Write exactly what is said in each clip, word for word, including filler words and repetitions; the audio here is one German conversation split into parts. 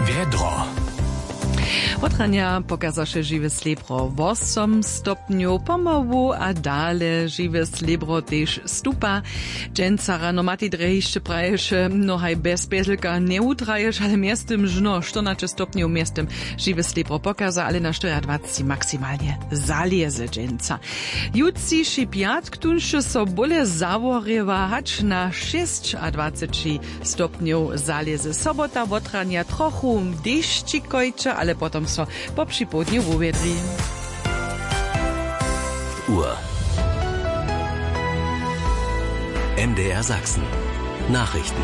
Wiedro. Otrania pokazaše živé slebro v osem stopňov, pomalu a dále živé slebro tež stupa. Dženca rano mati drehište praješe, nohaj bez pezelka neutraješ, ale miestem žno štrnásť stopňov miestem živé slebro pokaza, ale na dvadsaťštyri maksimálne zalieze dženca. Jutciši piatk tunše so bole zavoreva, hač na dvadsaťšesť stopňov zalieze. Sobota otrania trochu deščikojče, ale potom so po przypołudniu w uwiedri. Uhr. M D R Sachsen. Nachrichten.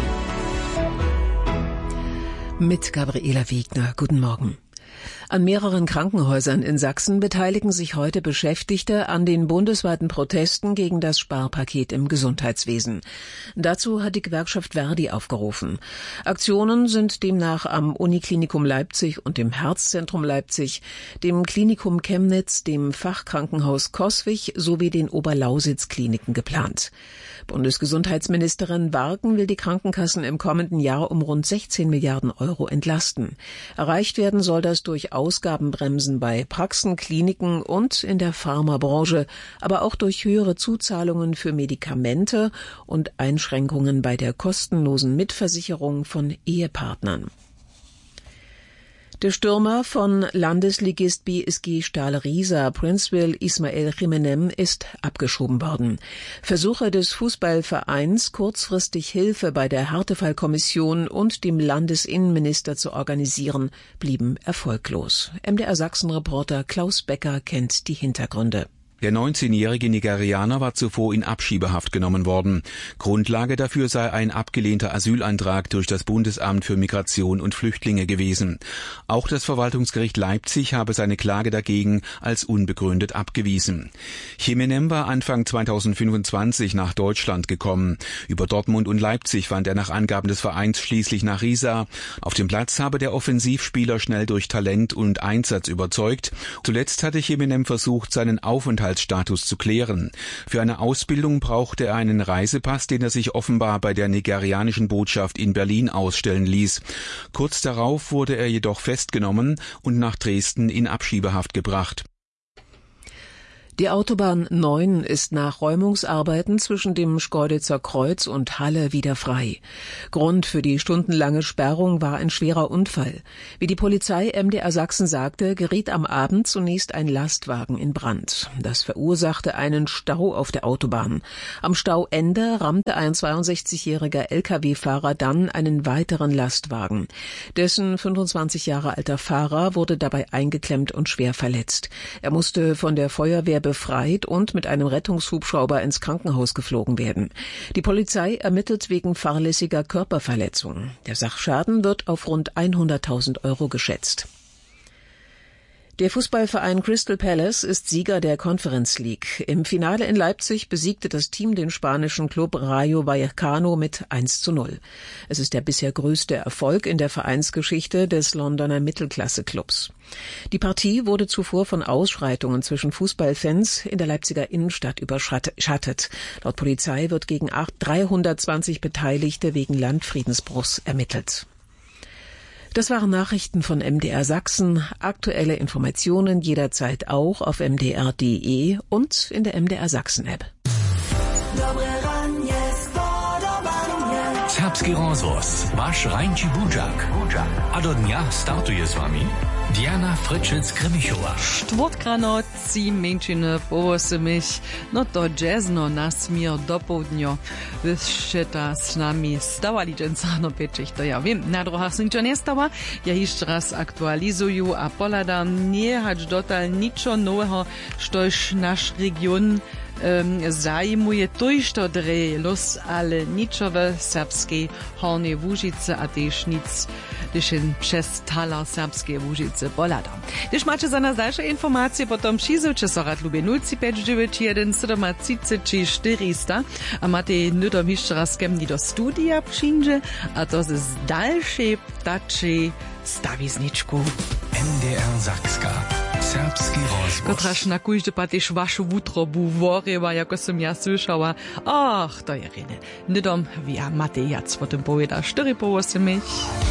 Mit Gabriela Wiegner. Guten Morgen. An mehreren Krankenhäusern in Sachsen beteiligen sich heute Beschäftigte an den bundesweiten Protesten gegen das Sparpaket im Gesundheitswesen. Dazu hat die Gewerkschaft Verdi aufgerufen. Aktionen sind demnach am Uniklinikum Leipzig und dem Herzzentrum Leipzig, dem Klinikum Chemnitz, dem Fachkrankenhaus Coswig sowie den Oberlausitz-Kliniken geplant. Bundesgesundheitsministerin Warken will die Krankenkassen im kommenden Jahr um rund sechzehn Milliarden Euro entlasten. Erreicht werden soll das durch Ausgabenbremsen bei Praxen, Kliniken und in der Pharmabranche, aber auch durch höhere Zuzahlungen für Medikamente und Einschränkungen bei der kostenlosen Mitversicherung von Ehepartnern. Der Stürmer von Landesligist B S G Stahl Riesa, Princeville Ismael Jiménez, ist abgeschoben worden. Versuche des Fußballvereins, kurzfristig Hilfe bei der Härtefallkommission und dem Landesinnenminister zu organisieren, blieben erfolglos. M D R Sachsen-Reporter Klaus Becker kennt die Hintergründe. Der neunzehnjährige Nigerianer war zuvor in Abschiebehaft genommen worden. Grundlage dafür sei ein abgelehnter Asylantrag durch das Bundesamt für Migration und Flüchtlinge gewesen. Auch das Verwaltungsgericht Leipzig habe seine Klage dagegen als unbegründet abgewiesen. Jiménez war Anfang zweitausendfünfundzwanzig nach Deutschland gekommen. Über Dortmund und Leipzig fand er nach Angaben des Vereins schließlich nach Riesa. Auf dem Platz habe der Offensivspieler schnell durch Talent und Einsatz überzeugt. Zuletzt hatte Jiménez versucht, seinen Aufenthalt Status zu klären. Für eine Ausbildung brauchte er einen Reisepass, den er sich offenbar bei der nigerianischen Botschaft in Berlin ausstellen ließ. Kurz darauf wurde er jedoch festgenommen und nach Dresden in Abschiebehaft gebracht. Die Autobahn neun ist nach Räumungsarbeiten zwischen dem Schkeuditzer Kreuz und Halle wieder frei. Grund für die stundenlange Sperrung war ein schwerer Unfall. Wie die Polizei M D R Sachsen sagte, geriet am Abend zunächst ein Lastwagen in Brand. Das verursachte einen Stau auf der Autobahn. Am Stauende rammte ein zweiundsechzigjähriger L K W-Fahrer dann einen weiteren Lastwagen. Dessen fünfundzwanzig Jahre alter Fahrer wurde dabei eingeklemmt und schwer verletzt. Er musste von der Feuerwehr befreit und mit einem Rettungshubschrauber ins Krankenhaus geflogen werden. Die Polizei ermittelt wegen fahrlässiger Körperverletzung. Der Sachschaden wird auf rund hunderttausend Euro geschätzt. Der Fußballverein Crystal Palace ist Sieger der Conference League. Im Finale in Leipzig besiegte das Team den spanischen Club Rayo Vallecano mit eins zu null. Es ist der bisher größte Erfolg in der Vereinsgeschichte des Londoner Mittelklasse-Clubs. Die Partie wurde zuvor von Ausschreitungen zwischen Fußballfans in der Leipziger Innenstadt überschattet. Laut Polizei wird gegen dreihundertzwanzig Beteiligte wegen Landfriedensbruchs ermittelt. Das waren Nachrichten von M D R Sachsen. Aktuelle Informationen jederzeit auch auf m d r punkt d e und in der M D R Sachsen App. Serbski rozhlas, váš Rajnči Budžak. A do dňa startuje s vami Diana Frčec-Kremichova. Štvrtkrano ci menšine povose mich, no to jazzno nasmier do południa. Wyście ta z nami stawali dżęcano pieczeć, to ja wiem. Na druhach ničo nestała, ja jeszcze raz aktualizuję, a poladam nie hać dotal niczo nowego, štož nasz region Um, zajmuje tojšto dre los, ale ničové serbskej Hornej Łužice a tež nic, když přes talar serbskej Łužice polada. Když máte za nás dalsze informacje, potom přizujte so rad lubie nula päť deväť jeden sedem tri štyristo a máte nudom ještě raz kemni do studia přinže a to z dalszej ptačej stawizniczku. M D R Sakska. Serbski rozhlas. Kotraž na kujžde pa tež vašu vutrobu voreva, jako som ja slyšala. Ach, to je rene. Nedom, via Matejac, potom poveda štyri po osem.